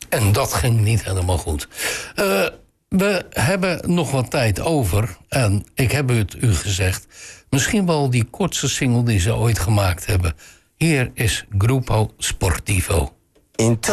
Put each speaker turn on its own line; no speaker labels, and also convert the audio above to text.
En dat ging niet helemaal goed. We hebben nog wat tijd over. En ik heb het u gezegd. Misschien wel die kortste single die ze ooit gemaakt hebben. Hier is Grupo Sportivo.